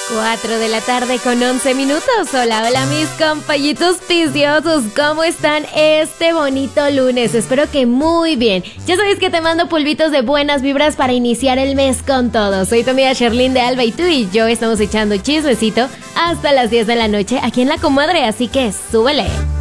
4 de la tarde con 11 minutos. Hola, hola mis compañitos piciosos. ¿Cómo están este bonito lunes? Espero que muy bien. Ya sabéis que te mando polvitos de buenas vibras para iniciar el mes con todo. Soy tu amiga Sherlyn de Alba y tú y yo estamos echando chismecito hasta las 10 de la noche aquí en La Comadre, así que súbele.